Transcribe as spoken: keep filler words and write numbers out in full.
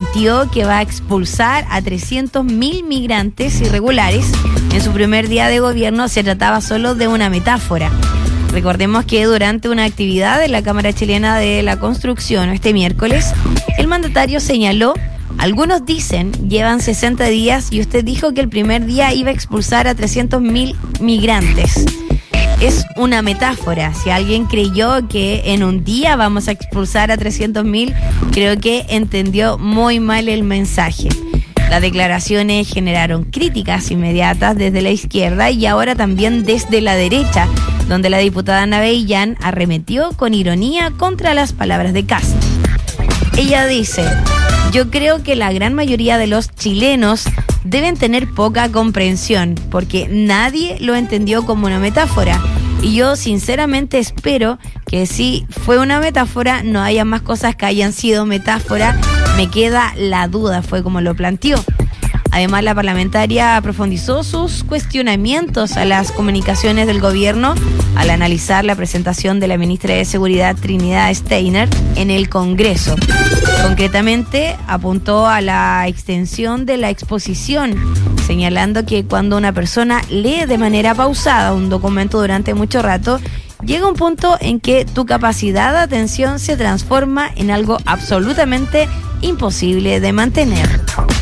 planteó que va a expulsar a trescientos mil migrantes irregulares. En su primer día de gobierno se trataba solo de una metáfora. Recordemos que durante una actividad en la Cámara Chilena de la Construcción este miércoles, el mandatario señaló: algunos dicen llevan sesenta días y usted dijo que el primer día iba a expulsar a trescientos mil migrantes. Es una metáfora. Si alguien creyó que en un día vamos a expulsar a trescientos mil, creo que entendió muy mal el mensaje. Las declaraciones generaron críticas inmediatas desde la izquierda y ahora también desde la derecha, donde la diputada Ana Beillán arremetió con ironía contra las palabras de Kast. Ella dice: yo creo que la gran mayoría de los chilenos deben tener poca comprensión, porque nadie lo entendió como una metáfora. Y yo sinceramente espero que si fue una metáfora, no haya más cosas que hayan sido metáfora. Me queda la duda, fue como lo planteó. Además, la parlamentaria profundizó sus cuestionamientos a las comunicaciones del gobierno al analizar la presentación de la ministra de Seguridad, Trinidad Steiner, en el Congreso. Concretamente, apuntó a la extensión de la exposición, señalando que cuando una persona lee de manera pausada un documento durante mucho rato, llega un punto en que tu capacidad de atención se transforma en algo absolutamente imposible de mantener.